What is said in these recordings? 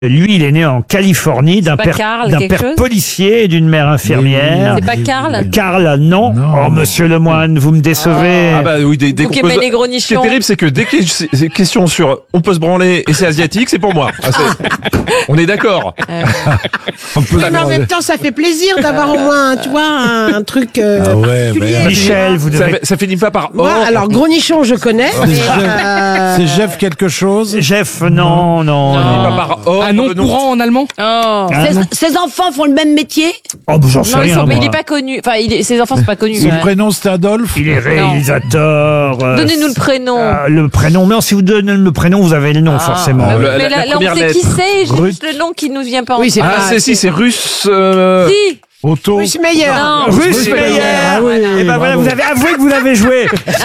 Lui, il est né en Californie d'un père policier et d'une mère infirmière. C'est pas Karl? Karl, non. Oh, monsieur Lemoine, vous me décevez. Ah bah oui, dès qu'on aimez les gros nichons. Ce qui est terrible, c'est que dès que c'est question sur on peut se branler et c'est asiatique, c'est pour moi. On est d'accord. Mais en même temps, ça fait plaisir d'avoir au moins, tu vois, un truc. Michel, vous devez... Ça finit pas par Moi, alors, gros nichon, je connais. C'est Jeff quelque chose. Jeff, non. Pas par Un nom courant en allemand. Ses enfants font le même métier? Oh, j'en sais rien. Mais il est pas connu. Enfin, ses enfants sont pas connus. Son prénom c'est Adolphe. Il est réalisateur. Donnez-nous le prénom. Le prénom. Mais si vous donnez le prénom, vous avez le nom, forcément. Mais là, on sait qui c'est. J'ai juste le nom qui nous vient pas en tête. c'est russe. Si. Otto. Russe Meyer. Russe Meyer. Et ben voilà, vous avez avoué que vous l'avez joué.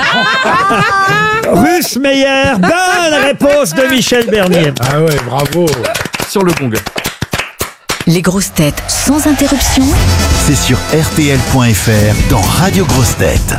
Russe Meyer. Bonne réponse de Michel Bernier. Ah ouais, bravo. Sur le gong. Les grosses têtes sans interruption. C'est sur RTL.fr dans Radio Grosses Têtes.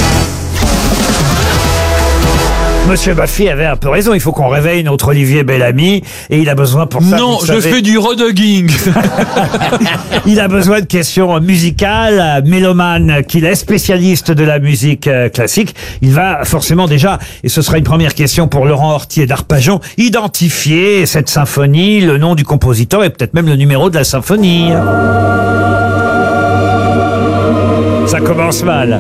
Monsieur Baffy avait un peu raison. Il faut qu'on réveille notre Olivier Bellamy. Et il a besoin pour ça. Non, je fais du redogging. Il a besoin de questions musicales. Mélomane qu'il est, spécialiste de la musique classique. Il va forcément déjà, et ce sera une première question pour Laurent Hortier d'Arpajon, identifier cette symphonie, le nom du compositeur et peut-être même le numéro de la symphonie. Ça commence mal.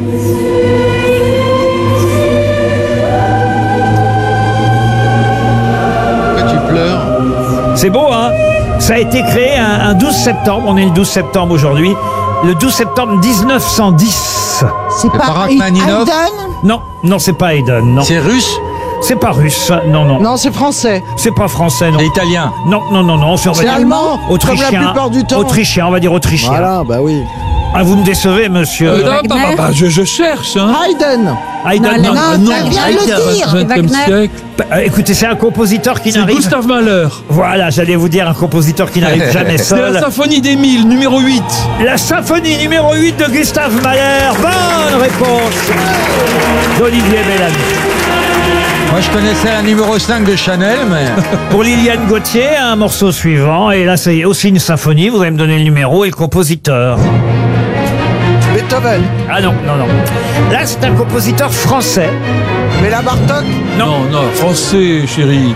C'est beau, hein? Ça a été créé un 12 septembre. On est le 12 septembre aujourd'hui. Le 12 septembre 1910. C'est pas Haydn? Non, c'est pas Haydn. Non. C'est russe? C'est pas russe. Non. Non, c'est français. C'est pas français, non. C'est italien? Non. C'est allemand? Autrichien. Comme la plupart du temps. Autrichien, on va dire autrichien. Voilà, bah oui. Ah, vous me décevez, monsieur. Je cherche, hein. Haydn. Non. siècle. Écoutez, c'est un compositeur qui C'est n'arrive... Gustave Mahler. Voilà, j'allais vous dire un compositeur qui n'arrive jamais C'est la seul. symphonie d'Émile, numéro 8. La symphonie numéro 8 de Gustave Mahler. Bonne réponse d'Olivier Bellamy. Moi, je connaissais la numéro 5 de Chanel, mais... Pour Liliane Gauthier, un morceau suivant. Et là, c'est aussi une symphonie. Vous allez me donner le numéro et le compositeur. Beethoven. Ah non. Là, c'est un compositeur français. Béla Bartok. Non, français, chérie.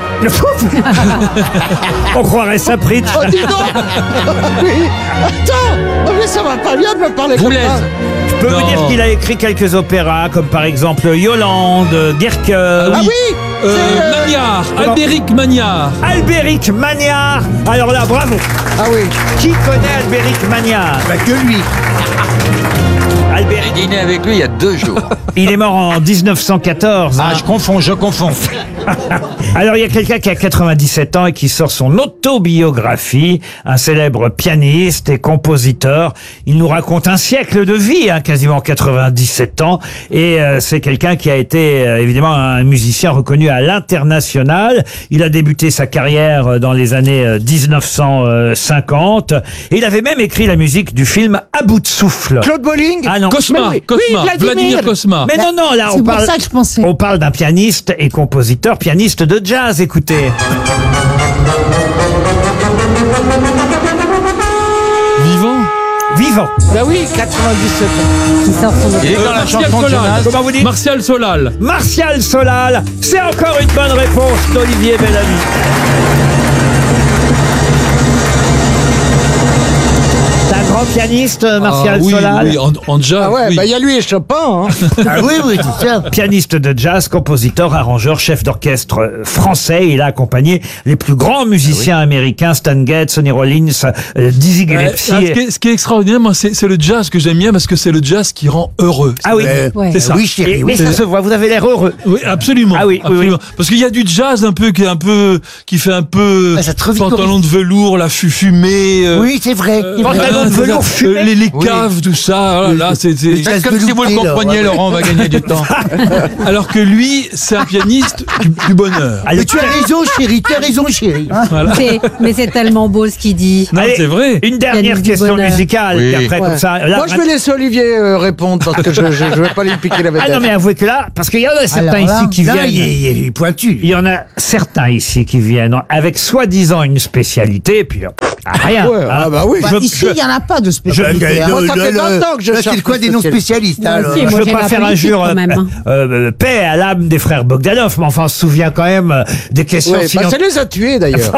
On croirait ça pris. Oh, dis donc. Oui. Attends. Mais ça va pas bien de me parler comme ça. Je peux vous dire qu'il a écrit quelques opéras, comme par exemple Yolande, Guercœur. Ah oui. Magnard, Albéric Magnard. Albéric Magnard. Alors là, bravo. Ah oui. Qui connaît Albéric Magnard? Que lui. Albéric. J'ai dîné avec lui il y a 2 jours. Il est mort en 1914. Ah, je confonds. Alors, il y a quelqu'un qui a 97 ans et qui sort son autobiographie, un célèbre pianiste et compositeur. Il nous raconte un siècle de vie, quasiment 97 ans. Et c'est quelqu'un qui a été, évidemment, un musicien reconnu à l'international. Il a débuté sa carrière dans les années 1950. Et il avait même écrit la musique du film À bout de souffle. Claude Bolling. Ah non. Cosma, Oui, Vladimir Cosma. Mais non, là, C'est pour ça que je pensais. on parle d'un pianiste et compositeur, pianiste de jazz, écoutez. Vivant. Bah oui, 97 ans. Il est dans la chanson de Jonas. Comment vous dites? Martial Solal. Martial Solal. C'est encore une bonne réponse d'Olivier Bellamy. C'est un grand pianiste, Martial Solal. Oui, en jazz. Ah ouais, oui. bah il y a lui et Chopin. Hein. Ah oui, c'est ça. Pianiste de jazz, compositeur, arrangeur, chef d'orchestre français. Il a accompagné les plus grands musiciens américains, Stan Getz, Sonny Rollins, Dizzy Gillespie. Ce qui est extraordinaire, moi, c'est le jazz que j'aime bien parce que c'est le jazz qui rend heureux. Ah oui, C'est ça. oui, chérie. Mais ça se voit, vous avez l'air heureux. Oui, absolument. Ah oui, absolument. oui. Parce qu'il y a du jazz qui fait un peu ça te revit pantalon de velours, la fumée. Oui, c'est vrai. Pantalon de velours. toujours fumé. les caves, tout ça, oh là, là, c'est Comme si vous le compreniez, Laurent, on va gagner du temps. alors que lui, c'est un pianiste du bonheur. Ah, le Mais tu as raison, chérie. Voilà. Mais c'est tellement beau ce qu'il dit. Non, Allez, c'est vrai. Une dernière Pianiste du question bonheur. musicale. Oui. Et après, comme ça. Là, Moi, je vais laisser Olivier répondre parce que je vais pas lui piquer la vedette. Ah non, mais avouez que là, parce qu'il y en a certains ici qui Là, viennent. il est pointu. Il y en a certains ici qui viennent avec soi-disant une spécialité, puis rien. Ouais, ah bah oui. Ici, il n'y en a pas de spécialité. hein. Moi, ça fait 20 ans que je cherche. C'est quoi des noms spécialistes alors Si, Je moi, veux j'ai pas la faire politique, injure quand même, hein. paix à l'âme des frères Bogdanov, mais enfin on se souvient quand même des questions Ouais, bah, ça les a tués d'ailleurs.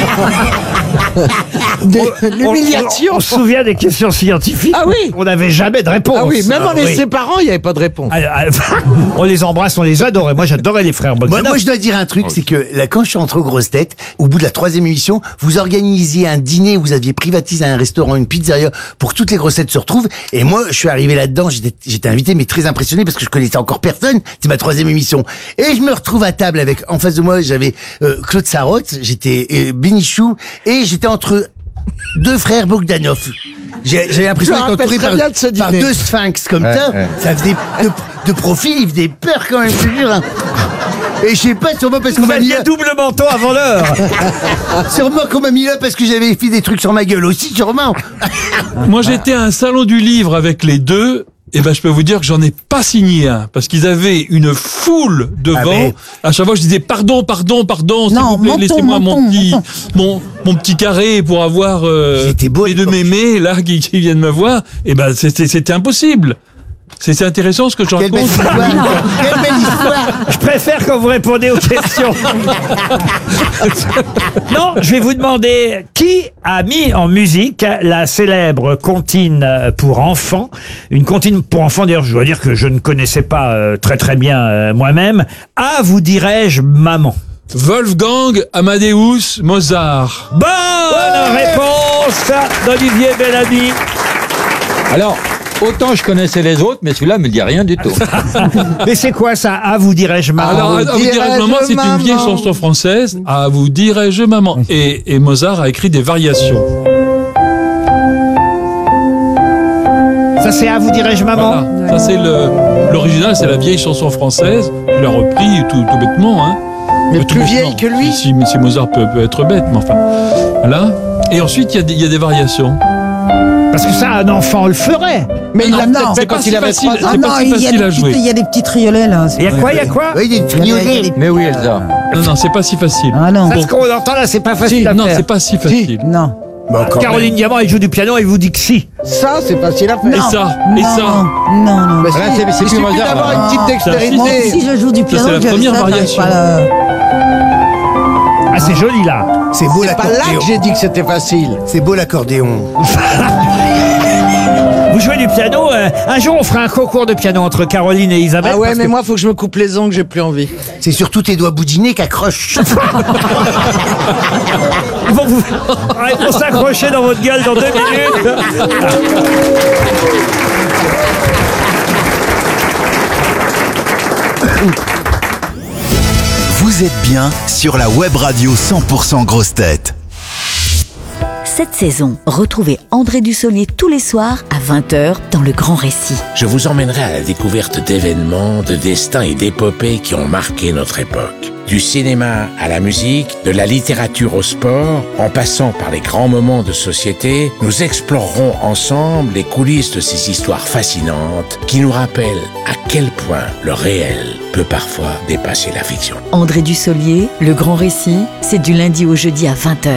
L'humiliation. On se souvient des questions scientifiques. Ah oui. On n'avait jamais de réponse. Ah oui, même en les oui. séparant, il n'y avait pas de réponse. On les embrasse, on les adorait. Moi j'adorais les frères Bogdanov. Moi, je dois dire un truc, c'est que là, quand je suis entré aux grosses têtes, au bout de la 3e émission, vous organisiez un dîner, vous aviez privatisé un restaurant, une pizzeria, pour que toutes les grosses têtes se retrouvent. Et moi, je suis arrivé là-dedans, j'étais invité, mais très impressionné parce que je connaissais encore personne. C'est ma 3e émission. Et je me retrouve à table avec, en face de moi, j'avais Claude Sarraute, j'étais Bénichou, et j'étais entre deux frères Bogdanov. J'avais l'impression Je me d'être entouré rappelle très bien de ce par dîner. deux sphinx comme ça. Ça faisait de profil, il faisait peur quand même, je te jure. Hein. Et je sais pas, sûrement parce qu'on Vous m'a mis aviez là. double manteau avant l'heure. Sûrement qu'on m'a mis là parce que j'avais fait des trucs sur ma gueule aussi, sûrement. Moi, j'étais à un salon du livre avec les deux. Et ben, je peux vous dire que j'en ai pas signé un parce qu'ils avaient une foule devant. mais- À chaque fois, je disais pardon, s'il Non, vous plaît, montons, laissez-moi montons. mon petit carré pour avoir C'était beau, les deux mémés là qui viennent me voir. Et ben, c'était impossible. C'est intéressant ce que je Quelle belle raconte. histoire. Quelle belle histoire. Je préfère quand vous répondez aux questions. Non, je vais vous demander qui a mis en musique la célèbre comptine pour enfants. Une comptine pour enfants, d'ailleurs, je dois dire que je ne connaissais pas très bien moi-même. Ah, vous dirais-je, maman. Wolfgang Amadeus Mozart. Bonne réponse d'Olivier Bellamy. Alors, autant je connaissais les autres, mais celui-là me dit rien du tout. Mais c'est quoi ça? Ah, vous dirais-je, maman. Alors, à vous dirais-je maman, c'est une vieille chanson française. À vous dirais-je maman. Et Mozart a écrit des variations. Ça, c'est à vous dirais-je, maman. Voilà. Ça, c'est l'original, c'est la vieille chanson française. Il a repris tout bêtement, hein. Mais Tout plus bêtement. vieille que lui. Si Mozart peut être bête, mais enfin. Voilà. Et ensuite, il y a des variations. Parce que ça, un enfant le ferait. Mais il Non, l'a non, peut-être C'est fait pas quand si il avait facile, 3 ans. c'est pas si facile à jouer. Il y a des petits triolets là. Il y a quoi, il y a quoi? Oui, il y a des triolets. Mais oui, Elsa. Non, c'est pas si facile. Ah non. Parce qu'on entend là, c'est pas facile à Non, faire. c'est pas si facile. Non. Caroline Diamant, elle joue du piano, elle vous dit que si. Ça, c'est facile à faire. Et ça, et ça. Non, non. Bah, si, c'est il plus suffit Mozart, d'avoir là. une petite Moi, dextérité. si je joue du piano, c'est la je première ça, j'arrive variation. pas à- Ah, c'est joli là. C'est beau C'est pas là l'accordéon. que j'ai dit que c'était facile. C'est beau l'accordéon. Vous jouez du piano. Un jour, on fera un concours de piano entre Caroline et Isabelle. Ah ouais, parce mais que- moi, faut que je me coupe les ongles, j'ai plus envie. C'est surtout tes doigts boudinés qu'accrochent. Ils vont s'accrocher dans votre gueule dans 2 minutes. Vous êtes bien sur la web radio 100% grosses têtes. Cette saison, retrouvez André Dussolier tous les soirs à 20h dans Le Grand Récit. Je vous emmènerai à la découverte d'événements, de destins et d'épopées qui ont marqué notre époque. Du cinéma à la musique, de la littérature au sport, en passant par les grands moments de société, nous explorerons ensemble les coulisses de ces histoires fascinantes qui nous rappellent à quel point le réel peut parfois dépasser la fiction. André Dussolier, Le Grand Récit, c'est du lundi au jeudi à 20h.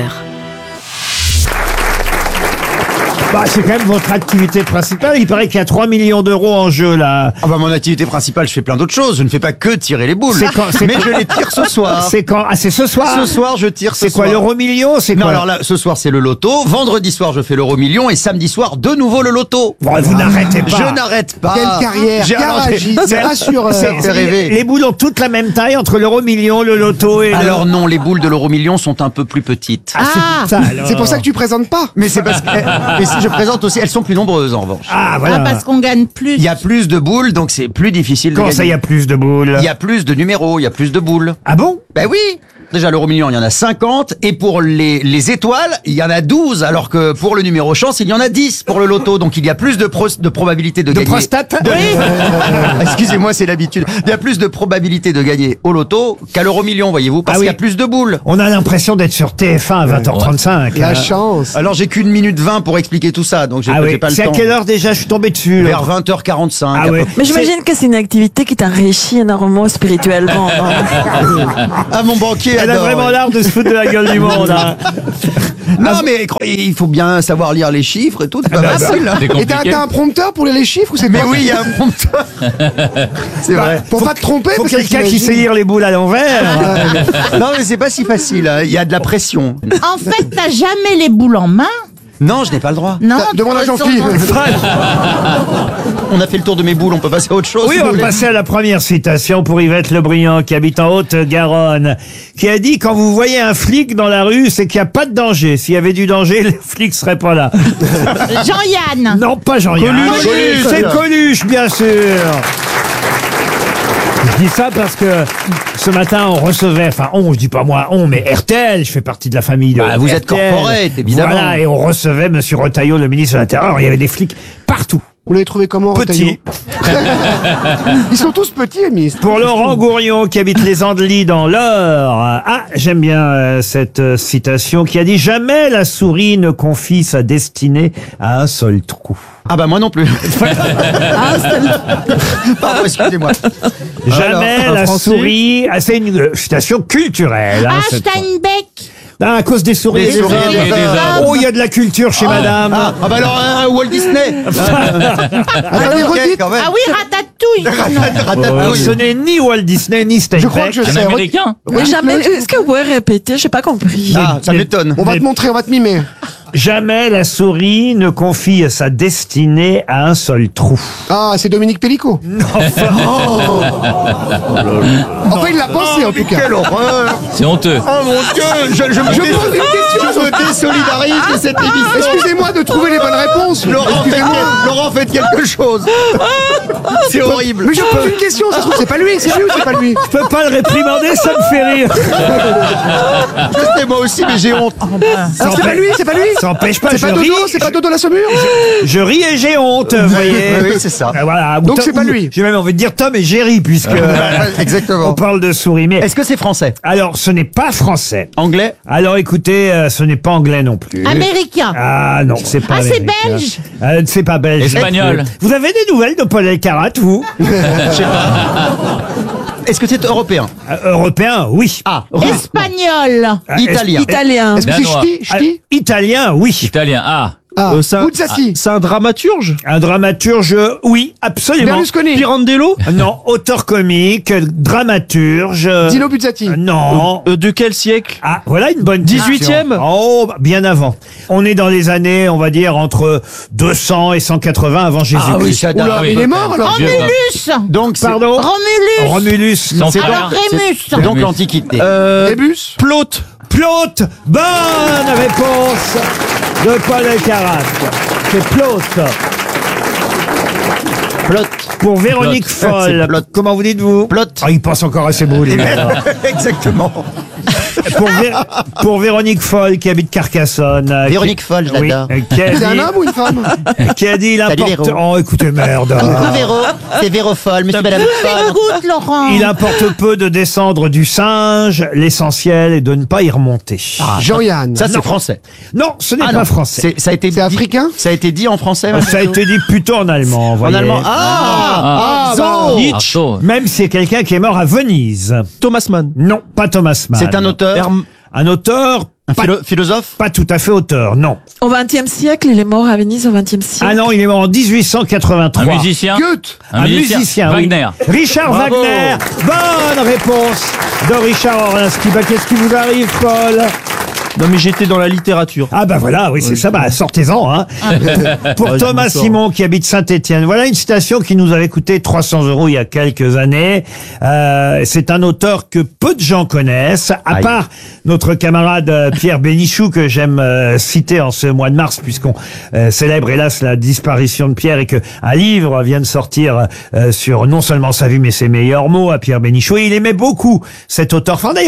Bah, c'est quand même votre activité principale. Il paraît qu'il y a 3 millions d'euros en jeu là. Ah bah mon activité principale, je fais plein d'autres choses. Je ne fais pas que tirer les boules. Mais je les tire ce soir. C'est quand? Ah, c'est ce soir. Ce soir, je tire ce C'est quoi, soir. l'euro-million? C'est Non, quoi? alors là, ce soir, c'est le loto. Vendredi soir, je fais l'euro-million. Et samedi soir, de nouveau le loto. Bon, vous n'arrêtez pas. Je n'arrête pas. Quelle carrière, Garagiste. c'est rassurant. fait rêver. Les boules ont toutes la même taille entre l'euro-million, le loto et Alors non, les boules de l'euro-million sont un peu plus petites. C'est pour ça que tu présentes pas. Mais c'est parce que et si je présente aussi, elles sont plus nombreuses en revanche. Ah, voilà. parce qu'on gagne plus. Il y a plus de boules, donc c'est plus difficile de Comment gagner. ça, il y a plus de boules? Il y a plus de numéros, il y a plus de boules. Ah bon? Ben oui. Déjà, l'euro-million, il y en a 50. Et pour les étoiles, il y en a 12. Alors que pour le numéro chance, il y en a 10 pour le loto. Donc, il y a plus de probabilité de gagner. Prostate Excusez-moi, c'est l'habitude. Il y a plus de probabilité de gagner au loto qu'à l'euro-million, voyez-vous, parce qu'il y a plus de boules. On a l'impression d'être sur TF1 à 20h35. La chance. Alors, j'ai qu'une minute 20 pour expliquer tout ça. Donc, j'ai pas le temps. C'est à quelle heure déjà? Je suis tombé dessus. Vers 20h45. Ah oui. Mais j'imagine que c'est une activité qui t'enrichit énormément spirituellement. Ah, mon banquier Elle a adore. vraiment l'art de se foutre de la gueule du monde. Hein. Non, mais il faut bien savoir lire les chiffres et tout. C'est pas facile. Hein. Et t'as un prompteur pour lire les chiffres ou c'est Mais quoi? oui, il y a un prompteur. C'est vrai. Pour pas te tromper. Faut parce que quelqu'un qui t'imagines- sait lire les boules à l'envers. Non, mais c'est pas si facile. Hein. Il y a de la pression. En fait, t'as jamais les boules en main. Non, je n'ai pas le droit. Non. Demande à Jean-Philippe. On a fait le tour de mes boules, on peut passer à autre chose. Oui, si on vous va voulez. passer à la première citation pour Yvette Le Briand, qui habite en Haute-Garonne, qui a dit: quand vous voyez un flic dans la rue, c'est qu'il n'y a pas de danger. S'il y avait du danger, le flic serait pas là. Jean-Yann. Non, pas Jean-Yann. Coluche. C'est Coluche, bien sûr. Je dis ça parce que ce matin, on recevait, je dis pas moi, mais RTL, je fais partie de la famille de Vous êtes RTL. corporate, évidemment. Voilà, et on recevait Monsieur Retailleau, le ministre de l'Intérieur. Il y avait des flics partout. Vous l'avez trouvé comment, Petits. Retailleau Ils sont tous petits, ministre. Pour Laurent Gourion, qui habite les Andelys dans l'Eure. Ah, j'aime bien cette citation qui a dit: jamais la souris ne confie sa destinée à un seul trou. Ah bah moi non plus. Pardon, excusez-moi. Jamais Alors, un la Français souris. Ah, c'est une citation culturelle. hein, cette fois. Steinbeck. Ah, à cause des souris. Des souris, des hommes. Oh, il y a de la culture chez madame. Ah bah alors Walt Disney. Attendez, Ok, redites. quand même. Ah oui, Ratatouille. Alors, ce n'est ni Walt Disney ni Steinbeck. Je crois que je Un sais. américain? Oui, Jamais. Est-ce que vous pouvez répéter? J'ai pas compris. Ah, ça m'étonne. On va te montrer, on va te mimer. Jamais la souris ne confie sa destinée à un seul trou. Ah, c'est Dominique Pellicot. Enfin, il l'a pensé en tout cas. Quelle horreur. C'est honteux. Oh mon Dieu, je me pose une question. Je me désolidarise de cette émission. Excusez-moi de trouver les bonnes réponses. Laurent, faites quelque chose. C'est horrible. Mais je pose une question, ça se trouve, c'est pas lui, c'est lui ou c'est pas lui? Je peux pas le réprimander, ça me fait rire. Je sais moi aussi, mais j'ai honte. Alors c'est pas lui, c'est pas lui? Ça n'empêche pas, C'est je pas ris. Dodo, c'est pas Dodo la Saumure? Je ris et j'ai honte, vous voyez. Oui, c'est ça. Voilà. Donc Ou- c'est pas ou- lui. J'ai même envie de dire Tom et Jerry, puisque on Exactement. parle de souris. Mais Est-ce que c'est français? alors, ce n'est pas français. Anglais? Alors, écoutez, ce n'est pas anglais non plus. Américain. Ah non, c'est pas. Ah, c'est américain. belge. C'est pas belge. Espagnol. Vous avez des nouvelles de Paul Elkarat, vous? Est-ce que c'est européen? Européen, oui. Ah, Espagnol. italien. Italien. Est-ce que c'est Danois. Ch'ti? Italien, oui. Italien. Ah. Ah, ça- Buzzati. C'est un dramaturge? Un dramaturge, oui, absolument. Berlusconi. Pirandello? Non, auteur comique, dramaturge. Dino Buzzati. Non. De quel siècle? Ah, voilà une bonne 18e? question. Oh, bah, bien avant. On est dans les années, on va dire, entre 200 et 180 avant Jésus-Christ. Ah oui, ça date. Oula, oui. il est mort alors? Oh, Romulus. Donc, c'est Pardon? Romulus. Romulus. Son frère. Alors Rémus. c'est donc l'Antiquité. Rébus. Plaute. Plaute. Bonne réponse de Paul Elkarat. C'est Plaute. Plot. Pour Véronique Plaute. Foll. C'est Plaute. Comment vous dites-vous? Plaute. Ah, il pense encore à ses boules. lui, alors. Exactement. Pour Véronique Foll, qui habite Carcassonne. Véronique Foll, je l'adore. Qui a C'est un dit, homme ou une femme? qui a dit il Salut, importe. Véro. Oh, écoutez, merde. Véro, c'est Véro Foll, monsieur madame Foll. Écoute, Laurent. Il importe peu de descendre du singe. L'essentiel est de ne pas y remonter. Jean-Yann. Ça, c'est français. Non, ce n'est Ah pas non, français. Ça a été C'est dit- africain? Ça a été dit en français? Ça a été dit plutôt en allemand. En voyez. allemand. Ah, bon. Nietzsche. Artaud. Même si c'est quelqu'un qui est mort à Venise. Thomas Mann. Non, pas Thomas Mann. c'est un auteur, Un auteur, un pas, philosophe. pas tout à fait auteur, non. Au XXe siècle, il est mort à Venise au XXe siècle. Ah non, il est mort en 1883. Un musicien. Goethe. Un musicien, oui. Wagner. Richard Bravo. Wagner. Bonne réponse de Richard Orlinski. Bah, qu'est-ce qui vous arrive, Paul? Non mais j'étais dans la littérature. Ah bah voilà, oui, c'est ça, bah sortez-en. Hein. Pour Ouais, je Thomas m'en sors. Simon qui habite Saint-Étienne, voilà une citation qui nous avait coûté 300 € il y a quelques années. C'est un auteur que peu de gens connaissent, à Aïe. part notre camarade Pierre Bénichou que j'aime citer en ce mois de mars puisqu'on célèbre hélas la disparition de Pierre et que un livre vient de sortir sur non seulement sa vie mais ses meilleurs mots à Pierre Bénichou. Et il aimait beaucoup cet auteur. Enfin d'ailleurs,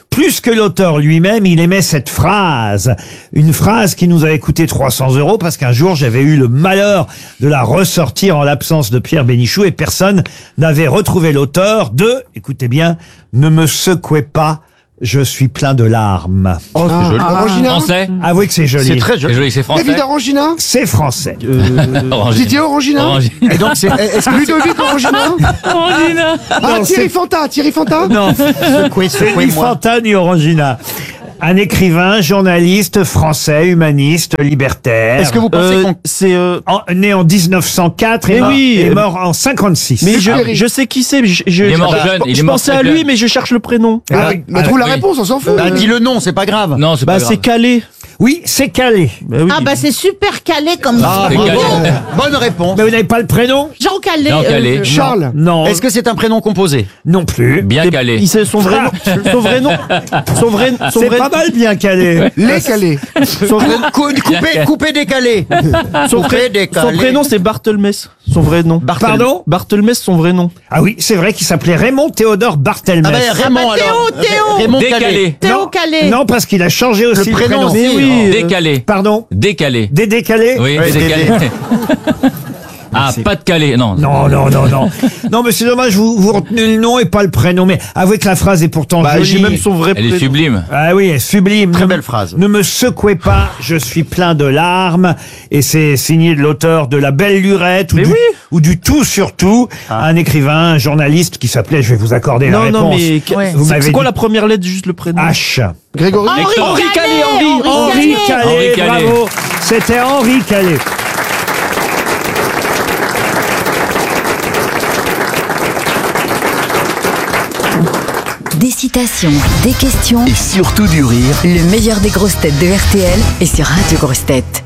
plus que l'auteur lui-même, il aimait cette phrase. Une phrase qui nous avait coûté 300 € parce qu'un jour, j'avais eu le malheur de la ressortir en l'absence de Pierre Bénichou et personne n'avait retrouvé l'auteur de, écoutez bien, ne me secouez pas, je suis plein de larmes. Oh, c'est joli. Orangina. Français. Avouez que c'est joli. C'est très C'est joli. joli, c'est français. David Orangina. C'est français. Didier Orangina. Et donc, est-ce que Ludovic Orangina. Ah, Thierry Fanta. Thierry Fanta. Non, c'est ni Fanta ni Orangina. Un écrivain, journaliste français, humaniste, libertaire. Est-ce que vous pensez qu'on... C'est Né en 1904 et, Mais mort, oui. et mort en 56. mais je sais qui c'est. Il est mort jeune, il est Je mort pensais très à lui, jeune. mais je cherche le prénom. Mais trouve la oui. réponse, on s'en fout. Bah, dis le nom, c'est pas grave. Non, c'est pas Bah grave. c'est Calais. Oui, c'est Calais. Bah oui. Ah bah c'est super calé comme Ah, C'est bravo. Calais. Bonne réponse. Mais vous n'avez pas le prénom? Jean Calais. Jean Calais. Charles. Non. Est-ce que c'est un prénom composé? Non plus. Bien calé. Il sait son vrai nom. Son vrai nom. Son C'est vrai. pas mal bien Calais. Les Calais. Son vrai. Coupé décalé. Son Coupé prénom c'est Barthelmess. Son vrai nom. Pardon? Barthelmess, son vrai nom. Ah oui, c'est vrai qu'il s'appelait Raymond Théodore Barthelmess. Ah bah Raymond alors. Théo. Raymond Calais. Décalé. Théo Calais. Non, parce qu'il a changé aussi Le prénom, prénom. c'est- oui. Décalé. Pardon? Décalé. Des décalés? Oui, Ouais, décalé. Ah, pas de calé. Non. Non. Non, mais c'est dommage, vous retenez le nom et pas le prénom. Mais avouez que la phrase est pourtant Bah jolie. j'ai même son vrai Elle est prénom. sublime. Ah oui, elle est sublime. Très belle phrase. Ne me secouez pas, je suis plein de larmes. Et c'est signé de l'auteur de La Belle Lurette ou du Tout sur Tout, un écrivain, un journaliste qui s'appelait, je vais vous accorder la Non réponse. non mais Vous m'avez c'est quoi dit la première lettre juste le prénom? H. Grégory. Henri Calais. Henri Calais, Henri Calais. bravo. C'était Henri Calais. Des citations, des questions, Et surtout du rire. le meilleur des grosses têtes de RTL est sur Radio Grosses Têtes.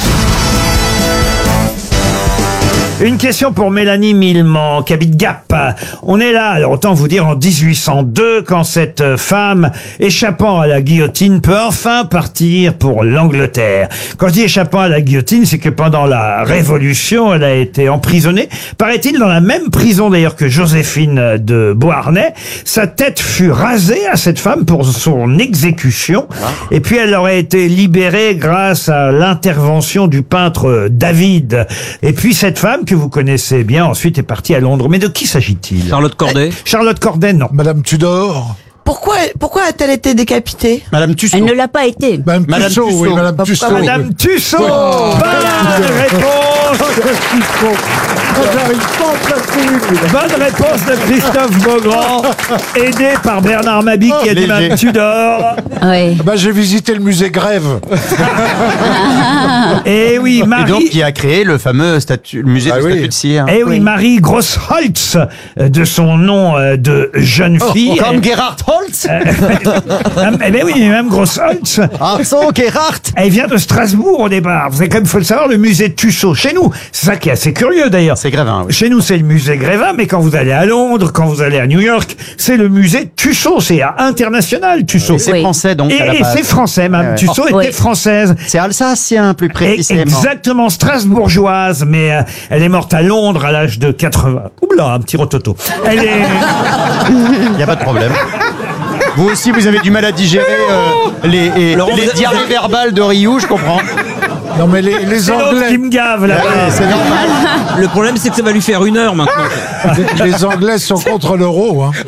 Une question pour Mélanie Millement, qui habite Gap. On est là, alors autant vous dire en 1802, quand cette femme, échappant à la guillotine, peut enfin partir pour l'Angleterre. Quand je dis échappant à la guillotine, c'est que pendant la Révolution, elle a été emprisonnée, paraît-il dans la même prison d'ailleurs que Joséphine de Beauharnais. Sa tête fut rasée à cette femme pour son exécution, et puis elle aurait été libérée grâce à l'intervention du peintre David. Et puis cette femme, que vous connaissez bien, ensuite est partie à Londres. Mais de qui s'agit-il? Charlotte Corday. Charlotte Corday, non. Madame Tudor. Pourquoi a-t-elle été décapitée? Madame Tussaud. Elle ne l'a pas été. Madame Madame Tussaud, oui, Tussaud. Madame Tussaud. Madame Tussaud. Bonne réponse. Bonne réponse de Christophe Beaugrand, aidé par Bernard Mabie qui a dit Madame Tudor. Oui. Bah, j'ai visité le musée Grève. Et oui, Et donc, Marie. qui a créé le fameux statut, le musée Ah de oui. statue de cire. Eh oui, Marie Grossholtz, de son nom de jeune fille. Comme Gerhard Holtz. Eh ben oui, même Grossholtz. Ah, so Gerhard. Elle vient de Strasbourg au départ. Vous savez quand même, faut le savoir, le musée Tussaud. Chez nous, c'est ça qui est assez curieux d'ailleurs. C'est Grévin, oui. Chez nous, c'est le musée Grévin, mais quand vous allez à Londres, quand vous allez à New York, c'est le musée Tussaud. C'est international, Tussaud. Et c'est français, donc, à la Et base. c'est français, même. Ouais, ouais. Tussaud Oh, était oui. française. C'est alsacien, plus précisément. Exactement, strasbourgeoise, mais elle est morte à Londres à l'âge de 80. Oula, un petit rototo. Elle est... Il n'y a pas de problème. Vous aussi, vous avez du mal à digérer les diarrhées verbales de Ryu, je comprends. Non, mais les C'est l'autre Anglais, qui me gave, là. C'est normal. Le problème, c'est que ça va lui faire 1 heure maintenant. les Anglais sont contre l'euro. Hein.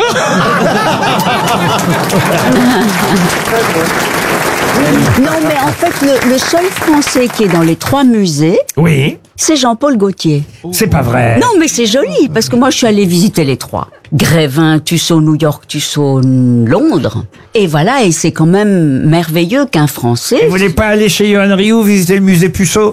Non, mais en fait, le seul Français qui est dans les 3 musées, Oui, c'est Jean-Paul Gaultier. c'est pas vrai. Non, mais c'est joli, parce que moi, je suis allée visiter les 3. Grévin, Tussaud, New York, Tussaud, Londres. Et voilà, et c'est quand même merveilleux qu'un Français... Vous voulez pas aller chez Yohan Ryu visiter le musée Puceau?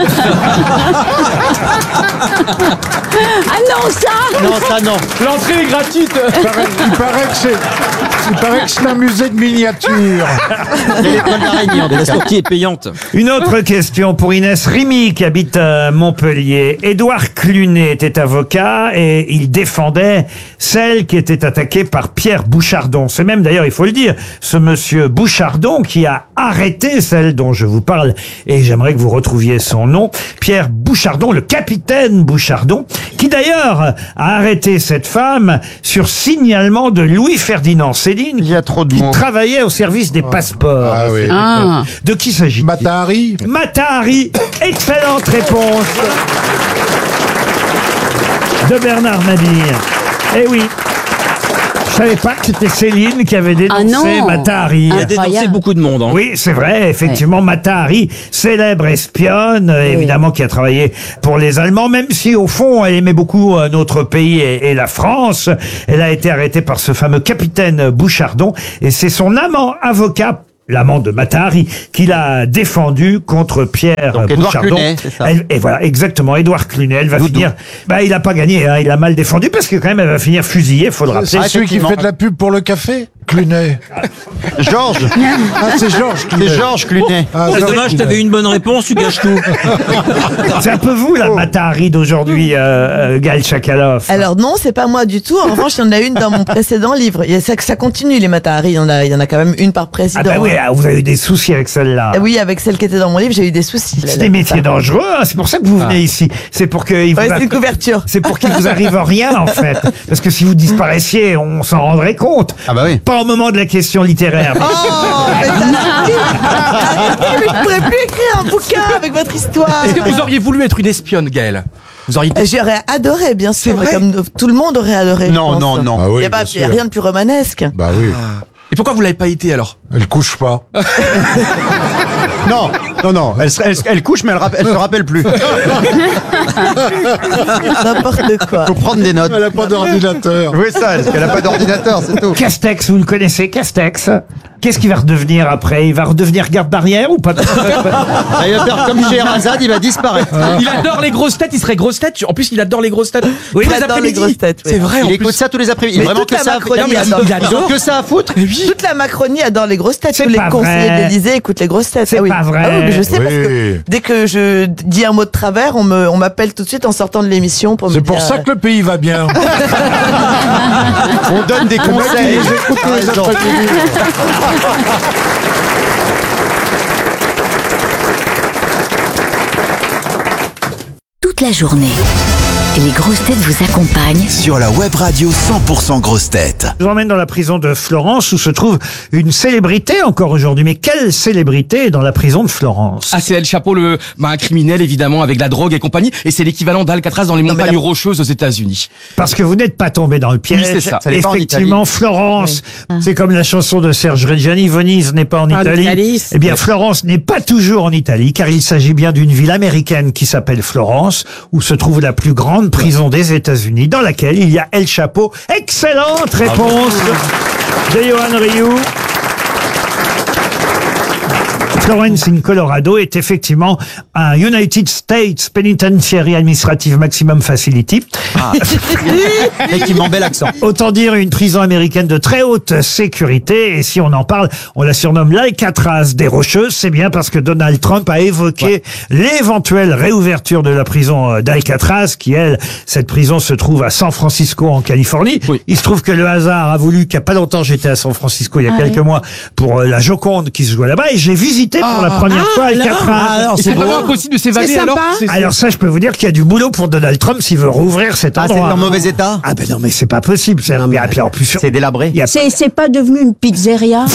Ah non, ça Non, ça non. L'entrée est gratuite. Il paraît que c'est un musée de miniatures. Il y a l'étoile d'araignée, en tout La cas. sortie est payante. Une autre question pour Inès Rimy qui habite à Montpellier. Édouard Clunet était avocat et il défendait celle qui était attaquée par Pierre Bouchardon. C'est même d'ailleurs, il faut le dire, ce monsieur Bouchardon qui a arrêté celle dont je vous parle et j'aimerais que vous retrouviez son nom. Pierre Bouchardon, le capitaine Bouchardon, qui d'ailleurs a arrêté cette femme sur signalement de Louis Ferdinand. C'est Céline, Il y a trop de qui mots. travaillait au service des passeports. Ah oui. Ah. De qui s'agit-il? Mata Hari. Mata Hari. Excellente réponse de Bernard Mabille. Eh oui. Je savais pas que c'était Céline qui avait dénoncé Mata Hari. Il a dénoncé beaucoup de monde. Hein. Oui, c'est vrai, effectivement, Mata Hari, célèbre espionne, évidemment, qui a travaillé pour les Allemands, même si, au fond, elle aimait beaucoup notre pays et la France. Elle a été arrêtée par ce fameux capitaine Bouchardon, et c'est son amant avocat, l'amant de Mata Hari, qui l'a défendu contre Pierre Donc, Édouard Bouchardon. Clunet, c'est ça. Et voilà, exactement, Édouard Clunet. Elle va finir... Bah, il a pas gagné, hein, il a mal défendu, parce que quand même, elle va finir fusillée, faut le rappeler. C'est celui qui fait de la pub pour le café, Clunet. Georges. Ah, c'est Georges Clunet. C'est Georges Clunet. Ah, C'est Georges dommage, Clunet. t'avais une bonne réponse, tu gâches tout. C'est un peu vous, la Mata Hari d'aujourd'hui, Gaël Chakalov. Alors non, c'est pas moi du tout. En revanche, il y en a une dans mon précédent livre. Ça continue les Mata Hari. Il y en a quand même une par président. Ah bah oui, vous avez eu des soucis avec celle-là. Oui, avec celle qui était dans mon livre, j'ai eu des soucis. C'est des métiers dangereux, hein, c'est pour ça que vous venez ici. C'est pour que c'est une couverture. C'est pour qu'il vous arrive rien en fait. Parce que si vous disparaissez, on s'en rendrait compte. Ah bah oui. Pas au moment de la question littéraire. mais- Oh, mais arrêtez, mais je pourrais plus écrire un bouquin avec votre histoire. Est-ce que vous auriez voulu être une espionne, Gaël? Vous auriez... J'aurais adoré, bien sûr, mais comme tout le monde aurait adoré. Non, je pense. non, non. Ah oui, Il n'y a, bien sûr. rien de plus romanesque. Bah oui. Et pourquoi vous l'avez pas été alors? Elle couche pas. Non, non, non. Elle couche, mais elle se rappelle plus. N'importe quoi. Faut prendre des notes. Elle a pas d'ordinateur. Oui, ça, parce qu'elle a pas d'ordinateur, c'est tout. Castex, vous le connaissez, Castex? Qu'est-ce qu'il va redevenir après? Il va redevenir garde barrière ou pas? Il va faire comme Scheherazade, il va disparaître. Il adore les grosses têtes, il serait grosse tête. En plus, il adore les grosses têtes. Oui, tous il les adore les après-midi. grosses têtes, oui. C'est vrai, en Il écoute plus. ça tous les après-midi. Mais Vraiment toute que la ça. Macronie, Non, mais adore. ils ont que ça à foutre. Toute la Macronie adore les grosses têtes. C'est Tous les pas conseillers vrai. de l'Élysée écoutent les grosses têtes. C'est pas vrai. Ah oui, mais je sais parce que Oui. dès que je dis un mot de travers, on m'appelle tout de suite en sortant de l'émission pour me C'est dire. pour ça que le pays va bien. On donne des conseils. Ils écoutent tous les après-midi. Toute la journée, les grosses têtes vous accompagnent Sur la web radio 100% grosses têtes. Je vous emmène dans la prison de Florence où se trouve une célébrité encore aujourd'hui. Mais quelle célébrité est dans la prison de Florence? Ah, c'est El Chapo, un criminel évidemment avec la drogue et compagnie, et c'est l'équivalent d'Alcatraz dans les montagnes rocheuses aux États-Unis. Parce que vous n'êtes pas tombé dans le piège. Oui, c'est ça. Ça n'est pas en Effectivement, Italie. Florence, c'est comme la chanson de Serge Reggiani, Venise n'est pas en Italie. Eh bien, Florence n'est pas toujours en Italie, car il s'agit bien d'une ville américaine qui s'appelle Florence, où se trouve la plus grande prison des États-Unis, dans laquelle il y a El Chapo. Excellente réponse de Johan Rioux. Florence in Colorado est effectivement un United States Penitentiary Administrative Maximum Facility. Et qui m'en bel accent. Autant dire une prison américaine de très haute sécurité. Et si on en parle, on la surnomme l'Alcatraz des Rocheuses. C'est bien parce que Donald Trump a évoqué l'éventuelle réouverture de la prison d'Alcatraz, qui, elle, cette prison se trouve à San Francisco, en Californie. Oui. Il se trouve que le hasard a voulu qu'il n'y a pas longtemps, j'étais à San Francisco il y a quelques mois pour la Joconde qui se jouait là-bas, et je l'ai visité pour la première fois Alcatraz. C'est vraiment impossible de s'évader C'est alors. sympa. Alors ça, je peux vous dire qu'il y a du boulot pour Donald Trump s'il veut rouvrir cet Ah, c'est endroit. en mauvais état? Ah ben non, mais c'est pas possible. Et puis en plus, C'est délabré. il y a C'est pas devenu une pizzeria?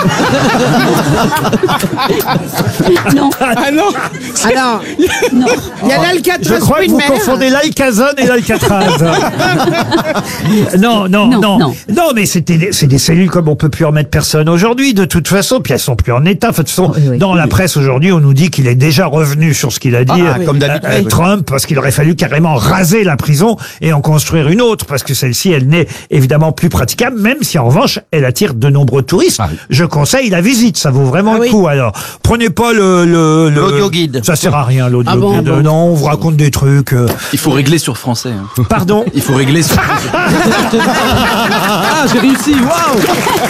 Non. Ah non. Alors, Non. il y a l'Alcatraz Je crois que vous Queen Mare. confondez l'Alcazone et l'Alcatraz. Non, Non. mais c'est des cellules comme on peut plus en mettre personne aujourd'hui, de toute façon, puis elles sont plus en état. De toute façon, dans la presse aujourd'hui, on nous dit qu'il est déjà revenu sur ce qu'il a dit, comme d'habitude. Trump, parce qu'il aurait fallu carrément raser la prison et en construire une autre, parce que celle-ci, elle n'est évidemment plus praticable, même si en revanche, elle attire de nombreux touristes. Je conseille la visite, ça vaut vraiment le coup. Alors, prenez pas L'audio guide. Ça sert à rien, l'audio guide. Non, on vous raconte des trucs. Il faut régler sur français. Hein. Pardon? Il faut régler sur français. Ah, j'ai réussi. Waouh.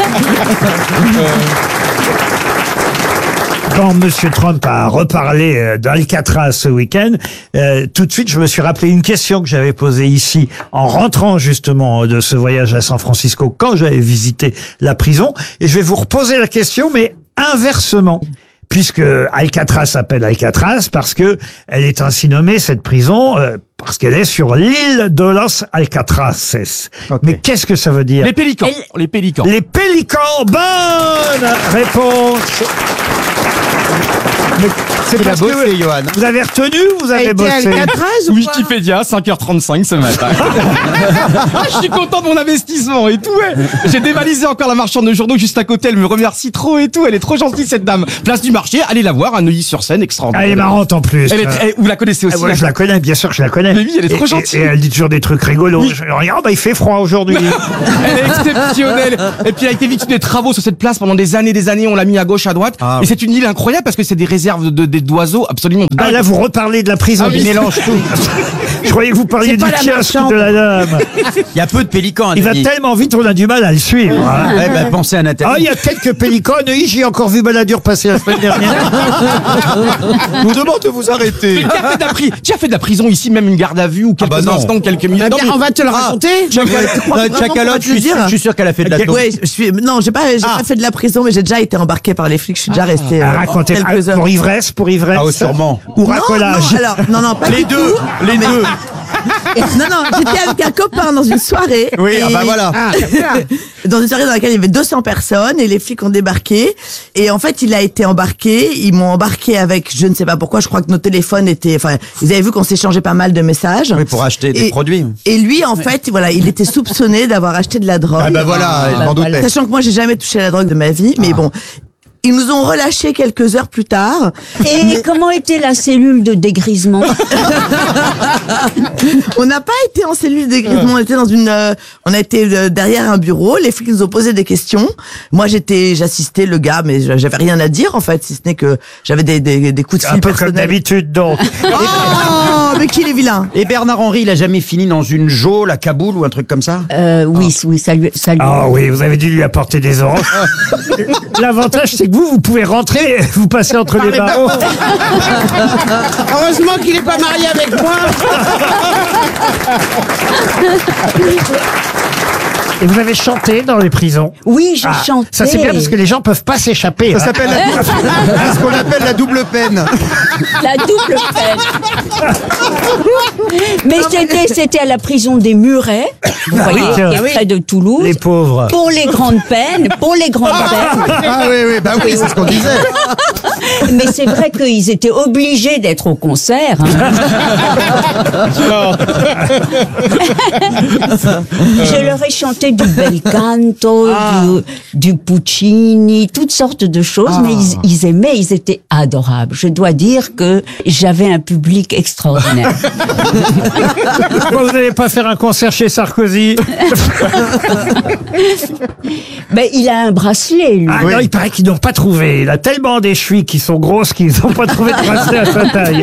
Quand Monsieur Trump a reparlé d'Alcatraz ce week-end, tout de suite, je me suis rappelé une question que j'avais posée ici en rentrant justement de ce voyage à San Francisco quand j'avais visité la prison. Et je vais vous reposer la question, mais inversement. puisque Alcatraz s'appelle Alcatraz parce que elle est ainsi nommée, cette prison, parce qu'elle est sur l'île de Los Alcatraces. Mais qu'est-ce que ça veut dire? Les pélicans. Les pélicans. Les pélicans, bonne réponse. Mais c'est parce que Johan. vous avez retenu ou vous avez bossé? Wikipédia, 5h35 ce matin. Je suis content de mon investissement et tout. Ouais. J'ai dévalisé encore la marchande de journaux juste à côté. Elle me remercie trop et tout. Elle est trop gentille cette dame. Place du marché, allez la voir à Neuilly-sur-Seine, extraordinaire. Elle est marrante en plus. Vous la connaissez aussi? Ouais, je la connais, bien sûr que je la connais. Mais oui, elle est trop gentille. Et elle dit toujours des trucs rigolos. Oui. Je regarde, il fait froid aujourd'hui. Elle est exceptionnelle. Et puis elle a été victime des travaux sur cette place pendant des années. On l'a mis à gauche, à droite. Et c'est une île incroyable parce que c'est des réserves d'oiseaux absolument. Ah là, vous reparlez de la prison. Il mélange tout. Je croyais que vous parliez du kiosque de la dame. Il y a peu de pélicans. Il va tellement vite, on a du mal à le suivre. Hein. Ouais, bah, pensez à Nathalie. Ah, il y a quelques pélicans. Neuilly, j'ai encore vu Balladur passer la semaine dernière. Je vous demande de vous arrêter. Qui a fait de la prison ici, même une garde à vue ou quelques instants, quelques minutes? On va te le raconter. Chacalotte, je suis sûr qu'elle a fait de la taupe. Ouais, non, j'ai pas fait de la prison, mais j'ai déjà été embarqué par les flics. Je suis déjà resté racontez, quelques heures. pour ivresse. Ah, oui, sûrement. Ou racolage. Non, pas les du deux. tout. Les deux. Non, j'étais avec un copain dans une soirée. Oui, voilà. Dans une soirée dans laquelle il y avait 200 personnes et les flics ont débarqué. Et en fait, il a été embarqué. Ils m'ont embarqué avec, je ne sais pas pourquoi, je crois que nos téléphones étaient, ils avaient vu qu'on s'échangeait pas mal de messages. Oui, pour acheter des produits. Et lui, en fait, voilà, il était soupçonné d'avoir acheté de la drogue. Ah, voilà, il m'en doutait. Sachant que moi, j'ai jamais touché à la drogue de ma vie, mais bon. Ils nous ont relâchés quelques heures plus tard. Et comment était la cellule de dégrisement? On n'a pas été en cellule de dégrisement, on a été derrière un bureau, les flics nous ont posé des questions. Moi j'assistais le gars, mais j'avais rien à dire en fait, si ce n'est que j'avais des coups de fil un peu personnels. comme d'habitude donc. Oh, mais qu'il est vilain. Et Bernard Henry, il a jamais fini dans une geôle à Kaboul ou un truc comme ça? Oui, ça lui. Ah oui, vous avez dû lui apporter des oranges. L'avantage, c'est que vous pouvez rentrer, vous passez entre les barreaux. Heureusement qu'il n'est pas marié avec moi. Et vous avez chanté dans les prisons? Oui, j'ai chanté. Ça c'est bien parce que les gens peuvent pas s'échapper. Ça s'appelle ce qu'on appelle la double peine. La double peine. Mais c'était à la prison des Murets, vous voyez, qui est près de Toulouse. Les pauvres. Pour les grandes peines, Ah oui, c'est ce qu'on disait. Mais c'est vrai qu'ils étaient obligés d'être au concert. Je leur ai chanté du bel canto, du Puccini, toutes sortes de choses, mais ils aimaient, ils étaient adorables. Je dois dire que j'avais un public extraordinaire. Pourquoi vous n'allez pas faire un concert chez Sarkozy? Ben, il a un bracelet, lui. Non, il paraît qu'ils n'ont pas trouvé. Il a tellement des chevilles qui sont grosses qu'ils n'ont pas trouvé de bracelet à sa taille.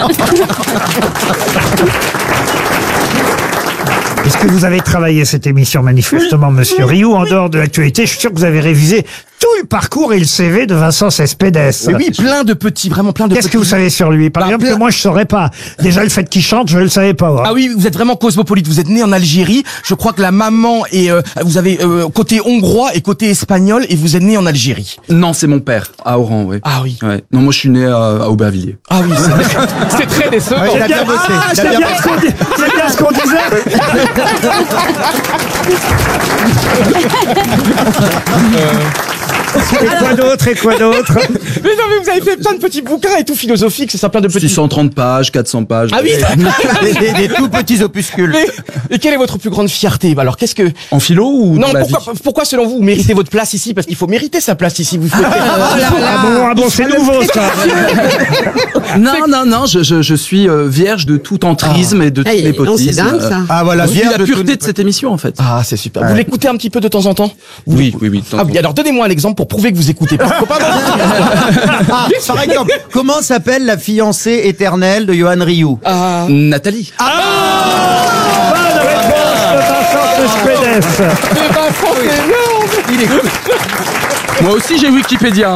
Est-ce que vous avez travaillé cette émission manifestement, Monsieur Rioux, en dehors de l'actualité? Je suis sûr que vous avez révisé tout le parcours et le CV de Vincent Cespedes. Oui, plein de petits, vraiment plein de petits. Qu'est-ce que vous savez sur lui? Par exemple, que moi je saurais pas. Déjà le fait qu'il chante, je le savais pas. Hein. Ah oui, vous êtes vraiment cosmopolite. Vous êtes né en Algérie. Je crois que la maman est, vous avez côté hongrois et côté espagnol, et vous êtes né en Algérie. Non, c'est mon père à Oran, oui. Ah oui. Ouais. Non, moi je suis né à Aubervilliers. Ah oui, c'est très décevant. Il a bien bossé. C'est bien ce qu'on disait. Et quoi d'autre? Mais non, mais vous avez fait plein de petits bouquins et tout philosophiques, c'est ça, plein de petits. 630 pages, 400 pages. Ah oui. Des tout petits opuscules. Et quelle est votre plus grande fierté? Alors, qu'est-ce que... En philo ou non, dans la vie? pourquoi selon vous méritez votre place ici? Parce qu'il faut mériter sa place ici. Vous faut... Ah bon, c'est nouveau ça. Non, je suis vierge de tout entrisme et de tout népotisme. C'est dingue ça. Ah voilà, vierge la pureté de cette émission en fait. Ah, c'est super. Vous l'écoutez un petit peu de temps en temps? Oui. Ah oui, alors donnez-moi un exemple pour prouver que vous écoutez pas. Par exemple, comment s'appelle la fiancée éternelle de Johan Rioux? Nathalie. Bonne réponse de Vincent Cespedes. Il est cool. Moi aussi j'ai Wikipédia.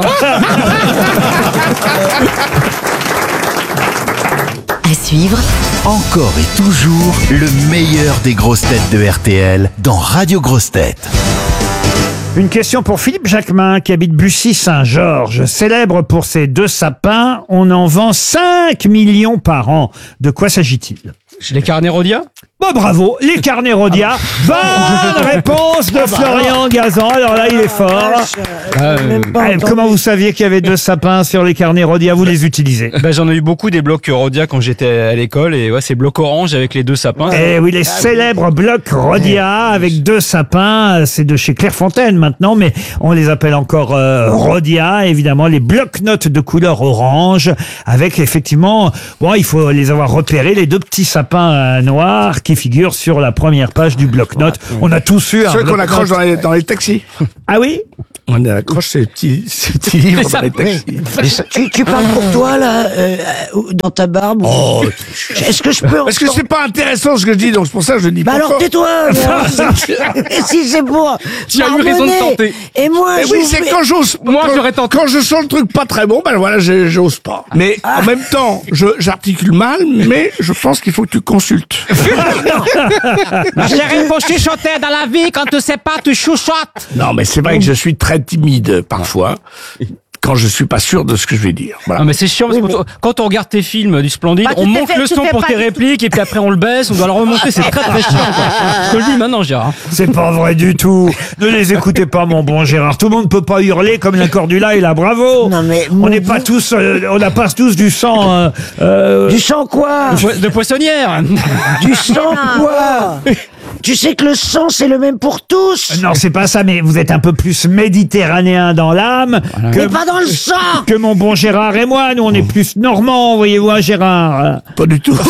À suivre, Encore et toujours le meilleur des grosses têtes de RTL dans Radio Grosses Têtes. Une question pour Philippe Jacquemin qui habite Bussy-Saint-Georges. Célèbre pour ses 2 sapins, on en vend 5 millions par an. De quoi s'agit-il? Les carnets Rodia? Bon, bravo, les carnets Rodia. Bonne réponse de Florian Gazan. Alors là, il est fort. Comment vous saviez qu'il y avait 2 sapins sur les carnets Rodia? Vous les utilisez? J'en ai eu beaucoup des blocs Rodia quand j'étais à l'école et ouais, c'est bloc orange avec les 2 sapins. Eh oui, les célèbres blocs Rodia avec 2 sapins. C'est de chez Clairefontaine maintenant, mais on les appelle encore Rodia. Évidemment, les blocs-notes de couleur orange avec effectivement, bon, il faut les avoir repérés, les 2 petits sapins noirs qui figurent sur la première page du bloc-notes. On a tous eu un ceux qu'on accroche dans les taxis. Ah oui? On accroche ces petits livres dans les taxis. Tu parles pour toi, là, dans ta barbe? Oh. Est-ce que je peux... Parce que c'est pas intéressant ce que je dis, donc c'est pour ça que je le dis pas. Alors tais-toi. Si c'est pour... Tu as eu raison de tenter. Et moi, oui, c'est quand j'ose. Moi, j'aurais tenté. Quand je sens le truc pas très bon, voilà, j'ose pas. Mais en même temps, j'articule mal, mais je pense qu'il faut que tu consultes. Ma chérie, faut chuchoter dans la vie. Quand tu sais pas, tu chuchotes. Non, mais c'est vrai que je suis très timide parfois. Quand je suis pas sûr de ce que je vais dire. Voilà. Non mais c'est chiant parce que quand on regarde tes films du Splendide, on monte le son pour tes répliques et puis après on le baisse, on doit le remonter, c'est très très chiant. Je te le dis maintenant, Gérard. C'est pas vrai du tout. Ne les écoutez pas, mon bon Gérard. Tout le monde peut pas hurler comme la Cordula et la Bravo. Non mais on n'est pas tous, on n'a pas tous du sang. Du sang quoi? De poissonnière. Du sang quoi? Tu sais que le sang, c'est le même pour tous. Non, c'est pas ça, mais vous êtes un peu plus méditerranéen dans l'âme. Mais pas dans le sang. Que mon bon Gérard et moi. Nous, on est plus normands, voyez-vous, hein, Gérard? Pas du tout.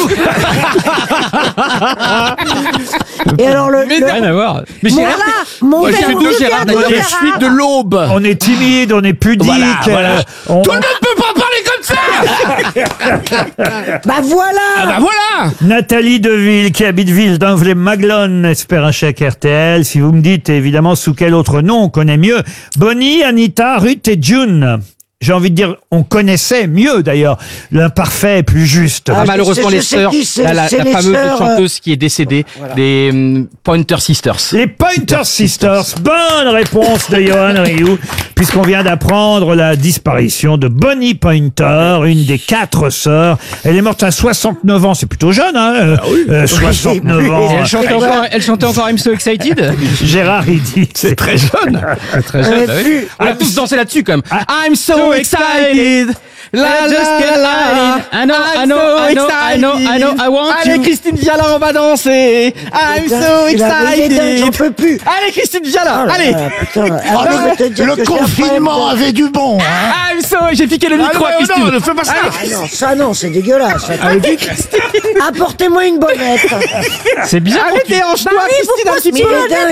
Et alors rien à voir. Mais Gérard, moi, j'ai fait 2 Gérard d'ailleurs. Je suis de l'Aube. On est timide, on est pudique. Voilà. Tout le monde ne peut pas parler comme ça. Bah voilà. Ah bah voilà. Nathalie Deville, qui habite Ville-d'Anvlé-Maglone, espère un chèque RTL. Si vous me dites évidemment sous quel autre nom on connaît mieux Bonnie, Anita, Ruth et June. J'ai envie de dire, on connaissait mieux d'ailleurs. L'imparfait est plus juste. Ah, malheureusement, les sœurs, la fameuse chanteuse qui est décédée, les Pointer Sisters. Les Pointer Sisters. Bonne réponse de Johan Rioux, puisqu'on vient d'apprendre la disparition de Bonnie Pointer, une des 4 sœurs. Elle est morte à 69 ans, c'est plutôt jeune, hein? 69 ans. Elle chantait encore I'm So Excited. Gérard, il dit. C'est très jeune. Très jeune. Oui. On a tous dansé là-dessus quand même. I'm so excited. La just get light. I know, I want to. Allez, Christine Viala, on va danser. I'm so excited. J'en peux plus. Allez, Christine Viala, allez. Le confinement avait du bon. I'm so, j'ai piqué le micro à Christine. Non, ne fais pas ça. Non, ça non, c'est dégueulasse. Apportez-moi une bonnette. C'est bien. Allez, déhanche-toi, Christine, un petit peu.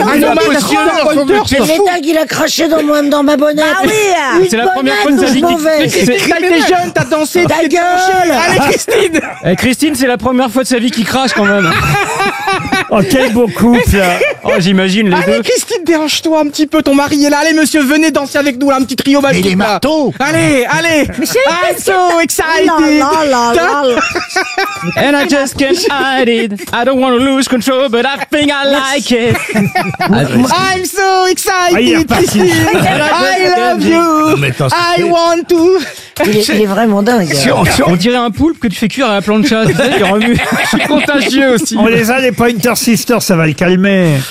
C'est dingue, il a craché dans ma bonnette. Ah oui. C'est la première fois de sa vie. T'as été jeune, t'as dansé, ta gueule. Allez, Christine. Christine, c'est la première fois de sa vie qui crache quand même. Oh, quel beau couple. Oh, j'imagine les deux. Allez, Christine, dérange-toi un petit peu, ton mari est là. Allez, monsieur, venez danser avec nous, là, un petit trio magique. Mais les marteaux. Allez. I'm so excited. And I just can't hide it. I don't want to lose control, but I think I like it. I'm so excited, Ah, Christine. I love you. I want to. Il est vraiment dingue. On dirait un poulpe que tu fais cuire à la plancha. Tu sais, il remue. Je suis contagieux aussi. On les a, les Pointer Sisters, ça va le calmer.